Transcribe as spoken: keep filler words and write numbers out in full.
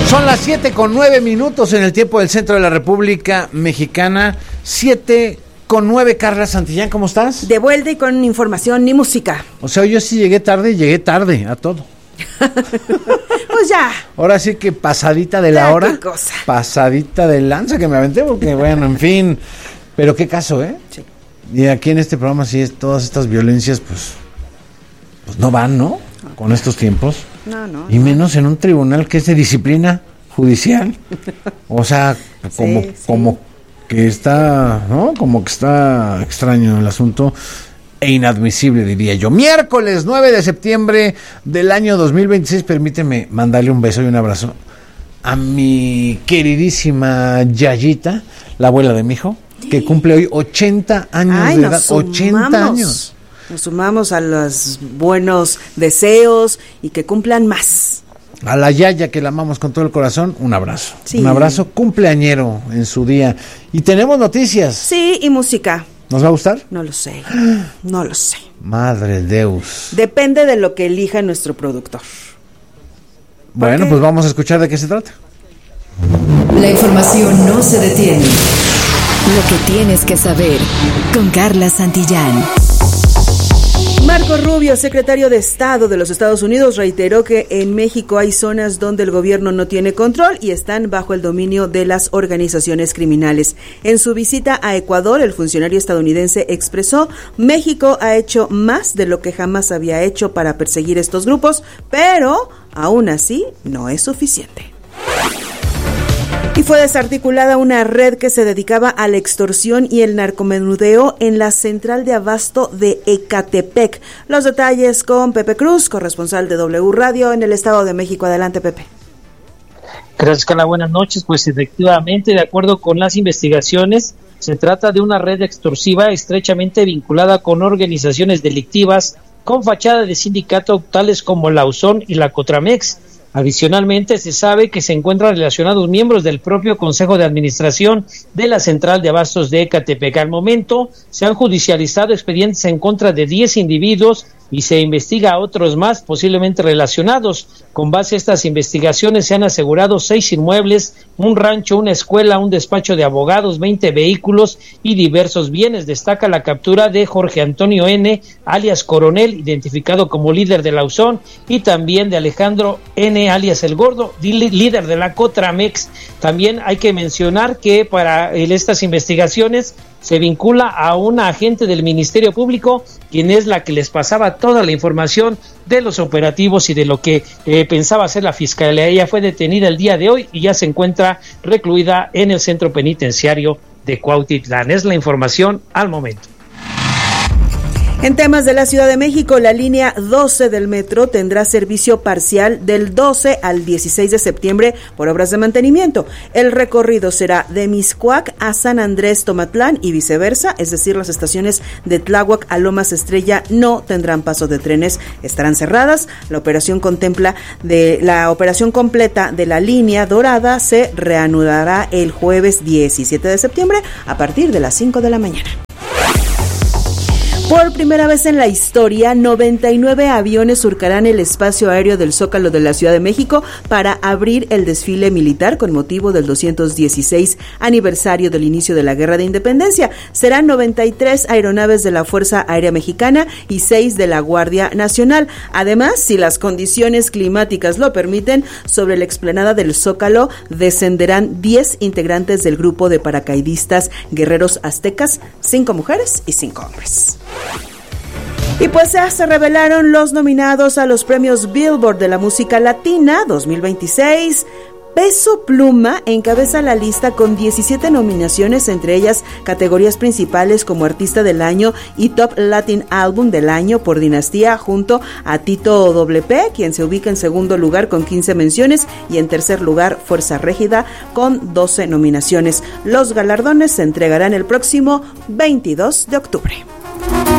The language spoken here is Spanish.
Son las siete con nueve minutos en el tiempo del centro de la República Mexicana. Siete con nueve. Carla Santillán, ¿cómo estás? De vuelta y con información ni música. O sea, yo sí llegué tarde y llegué tarde a todo. Pues ya. Ahora sí que pasadita de la ya, hora. Qué cosa. Pasadita de lanza que me aventé porque, bueno, en fin. Pero qué caso, ¿eh? Sí. Y aquí en este programa sí, es, todas estas violencias, pues, pues no van, ¿no? Con estos tiempos. No, no. Y menos en un tribunal que es de disciplina judicial. O sea, como, sí, sí. como que está, ¿no? Como que está extraño el asunto e inadmisible, diría yo. Miércoles nueve de septiembre del año dos mil veintiséis. Permíteme mandarle un beso y un abrazo a mi queridísima Yayita, la abuela de mi hijo, que cumple hoy ochenta años Ay, de nos edad. sumamos. ochenta años. Nos sumamos a los buenos deseos y que cumplan más. A la Yaya, que la amamos con todo el corazón, un abrazo. Sí. Un abrazo cumpleañero en su día. Y tenemos noticias. Sí, y música. ¿Nos va a gustar? No lo sé. No lo sé. Madre Deus. Depende de lo que elija nuestro productor. Bueno, qué? pues vamos a escuchar de qué se trata. La información no se detiene. Lo que tienes que saber con Carla Santillán. Marco Rubio, secretario de Estado de los Estados Unidos, reiteró que en México hay zonas donde el gobierno no tiene control y están bajo el dominio de las organizaciones criminales. En su visita a Ecuador, el funcionario estadounidense expresó: México ha hecho más de lo que jamás había hecho para perseguir estos grupos, pero aún así no es suficiente. Y fue desarticulada una red que se dedicaba a la extorsión y el narcomenudeo en la central de abasto de Ecatepec. Los detalles con Pepe Cruz, corresponsal de W Radio en el Estado de México. Adelante, Pepe. Gracias, Carla. Buenas noches. Pues efectivamente, de acuerdo con las investigaciones, se trata de una red extorsiva estrechamente vinculada con organizaciones delictivas con fachada de sindicato tales como la USON y la Cotramex. Adicionalmente, se sabe que se encuentran relacionados miembros del propio Consejo de Administración de la Central de Abastos de Ecatepec. Al momento, se han judicializado expedientes en contra de diez individuos y se investiga a otros más posiblemente relacionados. Con base a estas investigaciones se han asegurado seis inmuebles, un rancho, una escuela, un despacho de abogados, veinte vehículos y diversos bienes. Destaca la captura de Jorge Antonio N., alias Coronel, identificado como líder de la USON, y también de Alejandro N., alias El Gordo, líder de la Cotramex. También hay que mencionar que para estas investigaciones se vincula a una agente del Ministerio Público, quien es la que les pasaba toda la información de los operativos y de lo que eh, pensaba hacer la Fiscalía. Ella fue detenida el día de hoy y ya se encuentra recluida en el centro penitenciario de Cuautitlán. Es la información al momento. En temas de la Ciudad de México, la línea doce del metro tendrá servicio parcial del doce al dieciséis de septiembre por obras de mantenimiento. El recorrido será de Mixcoac a San Andrés Tomatlán y viceversa, es decir, las estaciones de Tláhuac a Lomas Estrella no tendrán paso de trenes, estarán cerradas. La operación contempla de la operación completa de la línea dorada se reanudará el jueves diecisiete de septiembre a partir de las cinco de la mañana. Por primera vez en la historia, noventa y nueve aviones surcarán el espacio aéreo del Zócalo de la Ciudad de México para abrir el desfile militar con motivo del doscientos dieciséis aniversario del inicio de la Guerra de Independencia. Serán noventa y tres aeronaves de la Fuerza Aérea Mexicana y seis de la Guardia Nacional. Además, si las condiciones climáticas lo permiten, sobre la explanada del Zócalo descenderán diez integrantes del grupo de paracaidistas guerreros aztecas, cinco mujeres y cinco hombres. Y pues ya se revelaron los nominados a los premios Billboard de la música latina dos mil veintiséis. Peso Pluma encabeza la lista con diecisiete nominaciones, entre ellas categorías principales como Artista del Año y Top Latin Album del Año por Dinastía, junto a Tito W P, quien se ubica en segundo lugar con quince menciones, y en tercer lugar Fuerza Régida con doce nominaciones. Los galardones se entregarán el próximo veintidós de octubre.